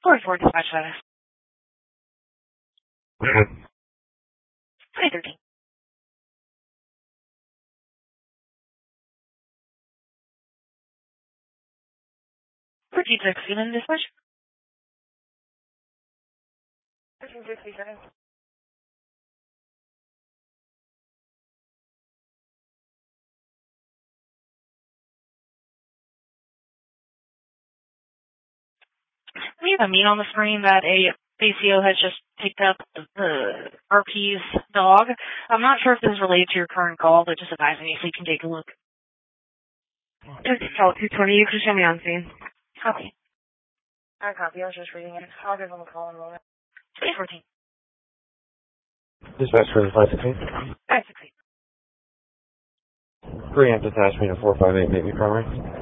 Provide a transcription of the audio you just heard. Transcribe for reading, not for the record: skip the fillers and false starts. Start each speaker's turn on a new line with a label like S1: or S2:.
S1: 44 dispatch status. 2013. Proceed to exceed in dispatch. 1367. We have a mean on the screen that a ACO has just picked up the RP's dog. I'm not sure if this is related to your current call, but just advise me if we can take a look.
S2: Just tell 220, you can show me on scene.
S1: Okay. I copy, I was just reading it. I'll give them a call in a moment. 2014.
S3: Dispatch for the 516.
S1: 516.
S3: Preempt attachment of 458 Maybe primary.